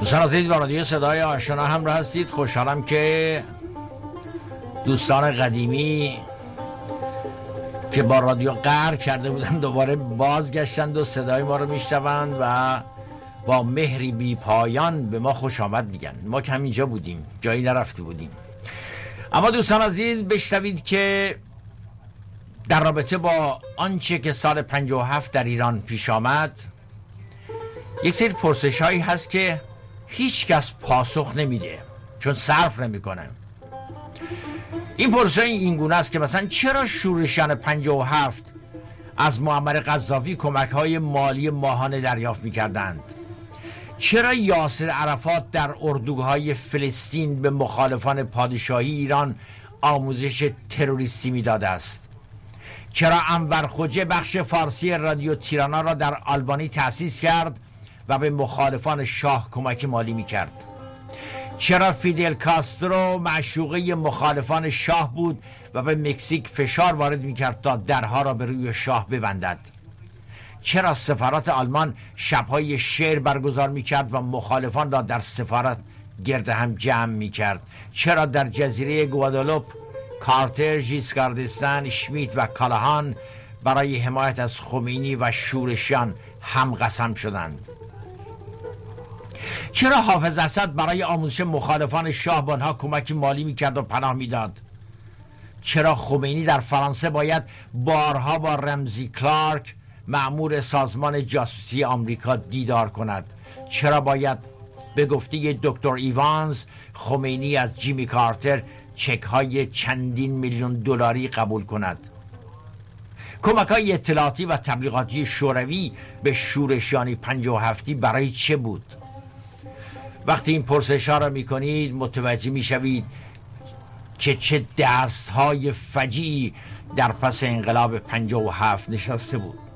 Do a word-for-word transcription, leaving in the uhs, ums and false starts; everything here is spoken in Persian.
دوستان عزیز، با رادیو صدای آشنا همراه هستید. خوشحالم که دوستان قدیمی که با رادیو قهر کرده بودن دوباره بازگشتند و صدای ما رو میشنوند و با مهری بی پایان به ما خوش آمد میگن. ما که همینجا بودیم، جایی نرفته بودیم. اما دوستان عزیز، بشنوید که در رابطه با آنچه که سال پنجاه و هفت در ایران پیش آمد یک سری پرسش هایی هست که هیچ کس پاسخ نمیده، چون صرف نمیکنه. این پرسش این گونه است که مثلا چرا شورشیان پنجاه و هفت از معمر قذافی کمک های مالی ماهانه دریافت میکردند؟ چرا یاسر عرفات در اردوگاه‌های فلسطین به مخالفان پادشاهی ایران آموزش تروریستی میداده است؟ چرا انور خوجه بخش فارسی رادیو تیرانا را در آلبانی تأسیس کرد و به مخالفان شاه کمک مالی میکرد؟ چرا فیدل کاسترو معشوقه مخالفان شاه بود و به مکزیک فشار وارد میکرد تا درها را به روی شاه ببندد؟ چرا سفارت آلمان شبهای شعر برگزار میکرد و مخالفان را در سفارت گرد هم جمع میکرد؟ چرا در جزیره گوادالوپ کارتر، ژیسکاردستن، شمیت و کالاهان برای حمایت از خمینی و شورشیان هم قسم شدند؟ چرا حافظ اسد برای آموزش مخالفان شاه به آنها کمک مالی میکرد و پناه میداد؟ چرا خمینی در فرانسه باید بارها با رمزی کلارک مأمور سازمان جاسوسی آمریکا دیدار کند؟ چرا باید به گفته دکتر ایوانز خمینی از جیمی کارتر چک های چندین میلیون دلاری قبول کند؟ کمک های اطلاعاتی و تبلیغاتی شوروی به شورشیان پنجاه و هفتی برای چه بود؟ وقتی این پرسش ها را می کنید متوجه می شوید که چه دست های فجیعی در پس انقلاب پنجاه و هفت نشسته بود.